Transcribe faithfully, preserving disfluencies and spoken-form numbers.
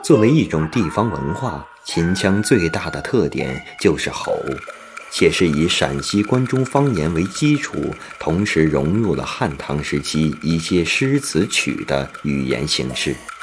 作为一种地方文化，秦腔最大的特点就是吼，且是以陕西关中方言为基础，同时融入了汉唐时期一些诗词曲的语言形式。